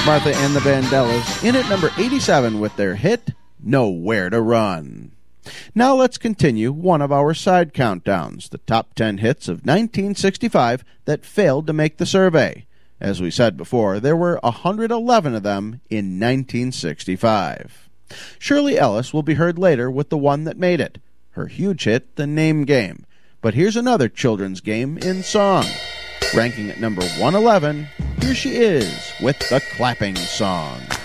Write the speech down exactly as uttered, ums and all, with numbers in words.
Martha and the Vandellas in at number eighty-seven with their hit, Nowhere to Run. Now let's continue one of our side countdowns, the top ten hits of nineteen sixty-five that failed to make the survey. As we said before, there were one hundred eleven of them in nineteen sixty-five. Shirley Ellis will be heard later with the one that made it, her huge hit, The Name Game. But here's another children's game in song. Ranking at number one eleven, here she is with the Clapping Song.